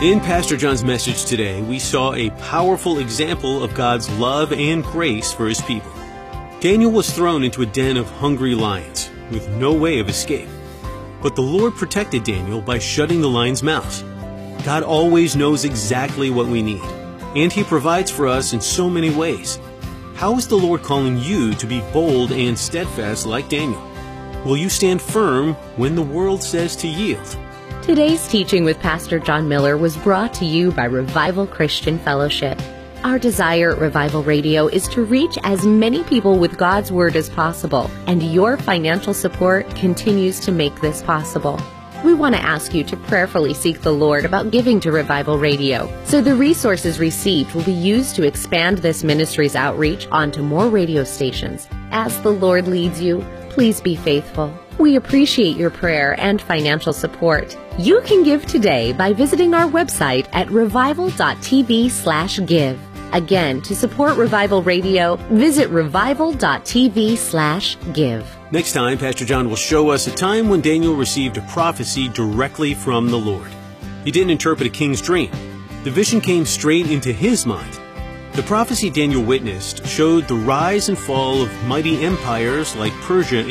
In Pastor John's message today, we saw a powerful example of God's love and grace for His people. Daniel was thrown into a den of hungry lions with no way of escape. But the Lord protected Daniel by shutting the lions' mouths. God always knows exactly what we need, and He provides for us in so many ways. How is the Lord calling you to be bold and steadfast like Daniel? Will you stand firm when the world says to yield? Today's teaching with Pastor John Miller was brought to you by Revival Christian Fellowship. Our desire at Revival Radio is to reach as many people with God's Word as possible, and your financial support continues to make this possible. We want to ask you to prayerfully seek the Lord about giving to Revival Radio, so the resources received will be used to expand this ministry's outreach onto more radio stations. As the Lord leads you, please be faithful. We appreciate your prayer and financial support. You can give today by visiting our website at revival.tv/give. Again, to support Revival Radio, visit revival.tv/give. Next time, Pastor John will show us a time when Daniel received a prophecy directly from the Lord. He didn't interpret a king's dream. The vision came straight into his mind. The prophecy Daniel witnessed showed the rise and fall of mighty empires like Persia